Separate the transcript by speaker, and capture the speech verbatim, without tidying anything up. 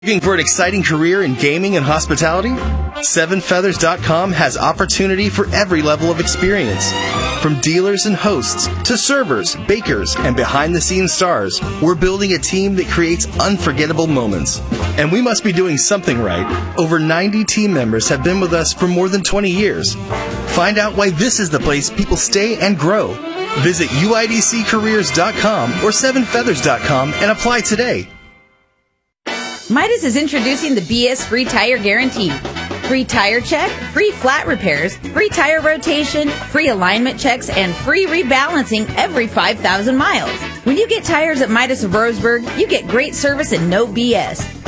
Speaker 1: Looking for an exciting career in gaming and hospitality? seven feathers dot com has opportunity for every level of experience. From dealers and hosts to servers, bakers, and behind-the-scenes stars, we're building a team that creates unforgettable moments. And we must be doing something right. Over ninety team members have been with us for more than twenty years. Find out why this is the place people stay and grow. Visit U I D C careers dot com or seven feathers dot com and apply today.
Speaker 2: Midas is introducing the B S Free Tire Guarantee. Free tire check, free flat repairs, free tire rotation, free alignment checks, and free rebalancing every five thousand miles. When you get tires at Midas of Roseburg, you get great service and no B S.